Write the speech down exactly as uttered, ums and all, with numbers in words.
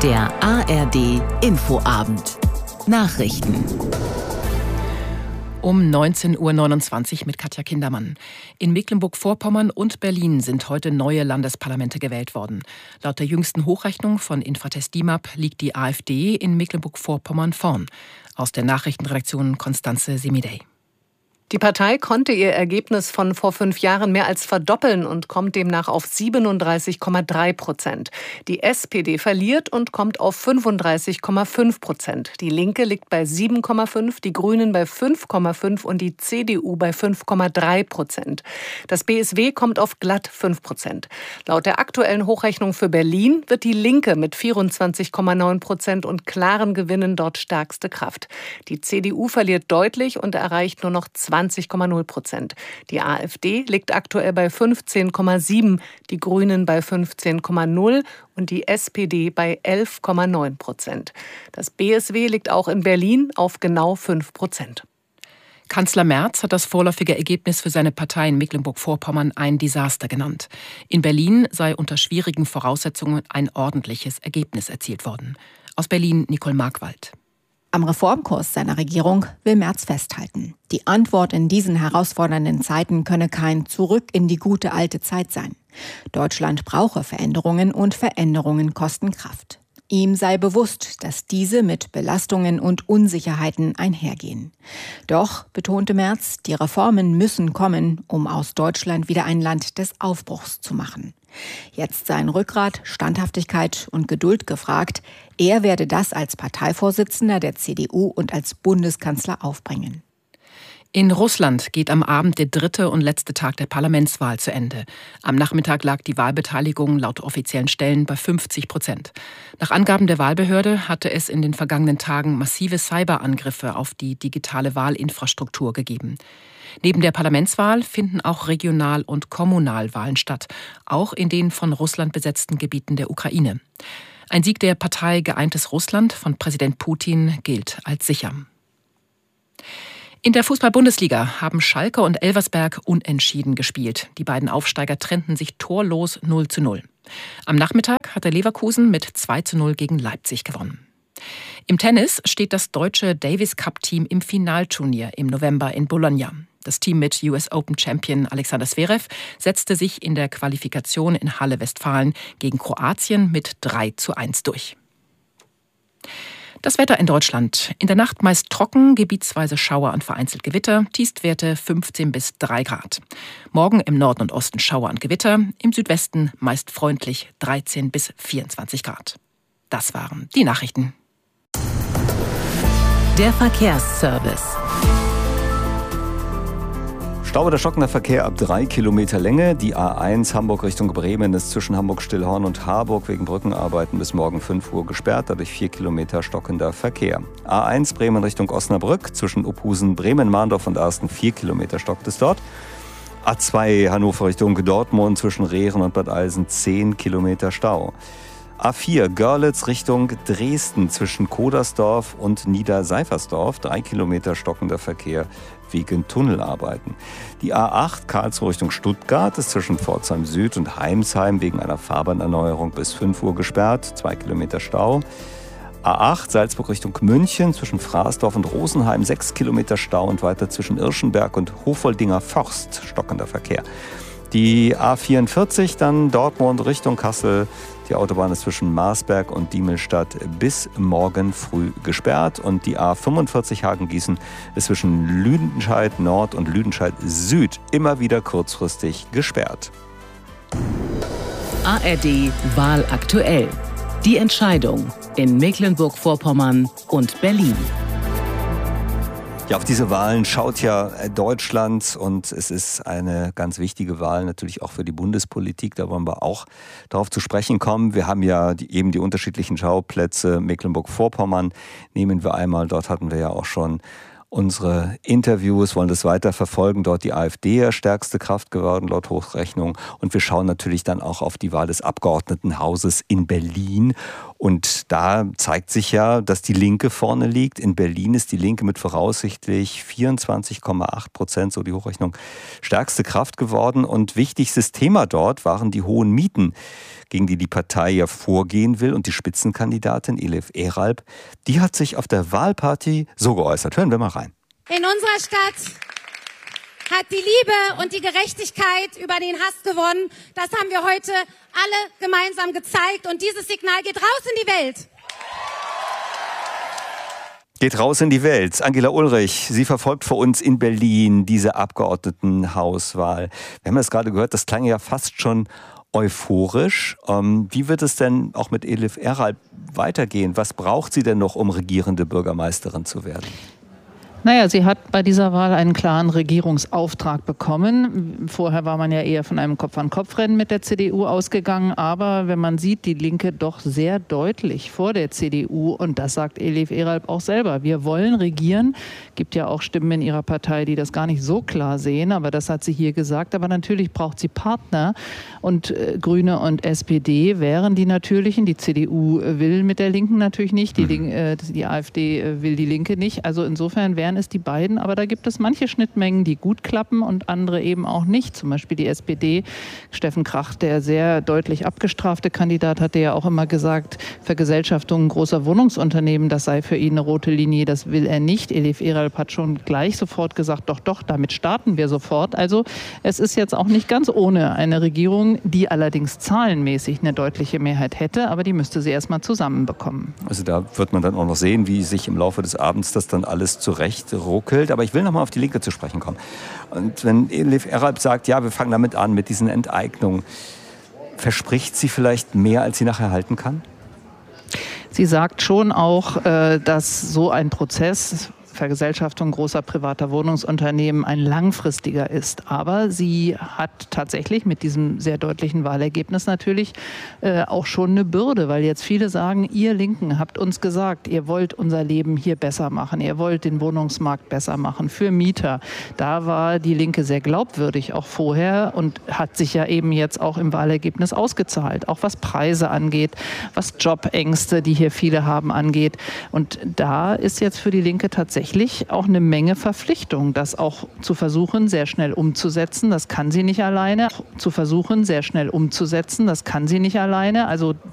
Der A R D Infoabend. Nachrichten. Um neunzehn Uhr neunundzwanzig mit Katja Kindermann. In Mecklenburg-Vorpommern und Berlin sind heute neue Landesparlamente gewählt worden. Laut der jüngsten Hochrechnung von Infratest D I M A P liegt die AfD in Mecklenburg-Vorpommern vorn. Aus der Nachrichtenredaktion Konstanze Semidey. Die Partei konnte ihr Ergebnis von vor fünf Jahren mehr als verdoppeln und kommt demnach auf siebenunddreißig Komma drei Prozent. Die S P D verliert und kommt auf fünfunddreißig Komma fünf Prozent. Die Linke liegt bei sieben Komma fünf, die Grünen bei fünf Komma fünf und die C D U bei fünf Komma drei Prozent. Das B S W kommt auf glatt fünf Prozent. Laut der aktuellen Hochrechnung für Berlin wird die Linke mit vierundzwanzig Komma neun Prozent und klaren Gewinnen dort stärkste Kraft. Die C D U verliert deutlich und erreicht nur noch zwanzig Komma null Prozent. Die AfD liegt aktuell bei fünfzehn Komma sieben, die Grünen bei fünfzehn Komma null und die S P D bei elf Komma neun Prozent. Das B S W liegt auch in Berlin auf genau fünf Prozent. Kanzler Merz hat das vorläufige Ergebnis für seine Partei in Mecklenburg-Vorpommern ein Desaster genannt. In Berlin sei unter schwierigen Voraussetzungen ein ordentliches Ergebnis erzielt worden. Aus Berlin Nicole Markwald. Am Reformkurs seiner Regierung will Merz festhalten. Die Antwort in diesen herausfordernden Zeiten könne kein Zurück in die gute alte Zeit sein. Deutschland brauche Veränderungen und Veränderungen kosten Kraft. Ihm sei bewusst, dass diese mit Belastungen und Unsicherheiten einhergehen. Doch, betonte Merz, die Reformen müssen kommen, um aus Deutschland wieder ein Land des Aufbruchs zu machen. Jetzt seien Rückgrat, Standhaftigkeit und Geduld gefragt. Er werde das als Parteivorsitzender der C D U und als Bundeskanzler aufbringen. In Russland geht am Abend der dritte und letzte Tag der Parlamentswahl zu Ende. Am Nachmittag lag die Wahlbeteiligung laut offiziellen Stellen bei fünfzig Prozent. Nach Angaben der Wahlbehörde hatte es in den vergangenen Tagen massive Cyberangriffe auf die digitale Wahlinfrastruktur gegeben. Neben der Parlamentswahl finden auch Regional- und Kommunalwahlen statt, auch in den von Russland besetzten Gebieten der Ukraine. Ein Sieg der Partei Geeintes Russland von Präsident Putin gilt als sicher. In der Fußball-Bundesliga haben Schalke und Elversberg unentschieden gespielt. Die beiden Aufsteiger trennten sich torlos null zu null. Am Nachmittag hatte Leverkusen mit zwei zu null gegen Leipzig gewonnen. Im Tennis steht das deutsche Davis-Cup-Team im Finalturnier im November in Bologna. Das Team mit U S Open-Champion Alexander Zverev setzte sich in der Qualifikation in Halle Westfalen gegen Kroatien mit drei zu eins durch. Das Wetter in Deutschland. In der Nacht meist trocken, gebietsweise Schauer und vereinzelt Gewitter, Tiefstwerte fünfzehn bis drei Grad. Morgen im Norden und Osten Schauer und Gewitter, im Südwesten meist freundlich dreizehn bis vierundzwanzig Grad. Das waren die Nachrichten. Der Verkehrsservice. Stau oder stockender Verkehr ab drei Kilometer Länge. Die A eins Hamburg Richtung Bremen ist zwischen Hamburg-Stillhorn und Harburg wegen Brückenarbeiten bis morgen fünf Uhr gesperrt, dadurch vier Kilometer stockender Verkehr. A eins Bremen Richtung Osnabrück zwischen Uphusen, Bremen-Mahndorf und Arsten vier Kilometer stockt es dort. A zwei Hannover Richtung Dortmund zwischen Rehren und Bad Eilsen zehn Kilometer Stau. A vier Görlitz Richtung Dresden zwischen Kodersdorf und Niederseifersdorf drei Kilometer stockender Verkehr wegen Tunnelarbeiten. Die A acht Karlsruhe Richtung Stuttgart ist zwischen Pforzheim Süd und Heimsheim wegen einer Fahrbahnerneuerung bis fünf Uhr gesperrt, zwei Kilometer Stau. A acht Salzburg Richtung München zwischen Fraßdorf und Rosenheim sechs Kilometer Stau und weiter zwischen Irschenberg und Hofoldinger Forst stockender Verkehr. Die A vierundvierzig dann Dortmund Richtung Kassel. Die Autobahn ist zwischen Marsberg und Diemelstadt bis morgen früh gesperrt. Und die A fünfundvierzig Hagen-Gießen ist zwischen Lüdenscheid Nord und Lüdenscheid Süd immer wieder kurzfristig gesperrt. A R D Wahl aktuell. Die Entscheidung in Mecklenburg-Vorpommern und Berlin. Ja, auf diese Wahlen schaut ja Deutschland und es ist eine ganz wichtige Wahl natürlich auch für die Bundespolitik. Da wollen wir auch darauf zu sprechen kommen. Wir haben ja die, eben die unterschiedlichen Schauplätze. Mecklenburg-Vorpommern nehmen wir einmal. Dort hatten wir ja auch schon unsere Interviews, wollen das weiter verfolgen. Dort die AfD ja stärkste Kraft geworden, laut Hochrechnung. Und wir schauen natürlich dann auch auf die Wahl des Abgeordnetenhauses in Berlin. Und da zeigt sich ja, dass die Linke vorne liegt. In Berlin ist die Linke mit voraussichtlich vierundzwanzig Komma acht Prozent, so die Hochrechnung, stärkste Kraft geworden. Und wichtigstes Thema dort waren die hohen Mieten, gegen die die Partei ja vorgehen will. Und die Spitzenkandidatin Elif Eralp, die hat sich auf der Wahlparty so geäußert. Hören wir mal rein. In unserer Stadt hat die Liebe und die Gerechtigkeit über den Hass gewonnen. Das haben wir heute alle gemeinsam gezeigt. Und dieses Signal geht raus in die Welt. Geht raus in die Welt. Angela Ulrich, sie verfolgt für uns in Berlin diese Abgeordnetenhauswahl. Wir haben es gerade gehört, das klang ja fast schon euphorisch. Ähm, wie wird es denn auch mit Elif Eralp weitergehen? Was braucht sie denn noch, um regierende Bürgermeisterin zu werden? Naja, sie hat bei dieser Wahl einen klaren Regierungsauftrag bekommen. Vorher war man ja eher von einem Kopf-an-Kopf-Rennen mit der C D U ausgegangen. Aber wenn man sieht, die Linke doch sehr deutlich vor der C D U. Und das sagt Elif Eralp auch selber. Wir wollen regieren. Gibt ja auch Stimmen in ihrer Partei, die das gar nicht so klar sehen. Aber das hat sie hier gesagt. Aber natürlich braucht sie Partner. Und äh, Grüne und S P D wären die natürlichen. Die C D U will mit der Linken natürlich nicht. Die, Link, äh, die AfD äh, will die Linke nicht. Also insofern wären es die beiden, aber da gibt es manche Schnittmengen, die gut klappen und andere eben auch nicht. Zum Beispiel die S P D. Steffen Krach, der sehr deutlich abgestrafte Kandidat, hatte ja auch immer gesagt, Vergesellschaftung großer Wohnungsunternehmen, das sei für ihn eine rote Linie, das will er nicht. Elif Eralp hat schon gleich sofort gesagt, doch, doch, damit starten wir sofort. Also es ist jetzt auch nicht ganz ohne eine Regierung, die allerdings zahlenmäßig eine deutliche Mehrheit hätte, aber die müsste sie erstmal zusammenbekommen. Also da wird man dann auch noch sehen, wie sich im Laufe des Abends das dann alles zurecht ruckelt. Aber ich will noch mal auf die Linke zu sprechen kommen. Und wenn Elif Eralp sagt, ja, wir fangen damit an, mit diesen Enteignungen, verspricht sie vielleicht mehr, als sie nachher halten kann? Sie sagt schon auch, dass so ein Prozess, Vergesellschaftung großer privater Wohnungsunternehmen, ein langfristiger ist. Aber sie hat tatsächlich mit diesem sehr deutlichen Wahlergebnis natürlich äh, auch schon eine Bürde, weil jetzt viele sagen, ihr Linken habt uns gesagt, ihr wollt unser Leben hier besser machen, ihr wollt den Wohnungsmarkt besser machen für Mieter. Da war die Linke sehr glaubwürdig auch vorher und hat sich ja eben jetzt auch im Wahlergebnis ausgezahlt, auch was Preise angeht, was Jobängste, die hier viele haben, angeht. Und da ist jetzt für die Linke tatsächlich auch eine Menge Verpflichtung, das auch zu versuchen, sehr schnell umzusetzen. Das kann sie nicht alleine. Zu versuchen, sehr schnell umzusetzen, das kann sie nicht alleine. Also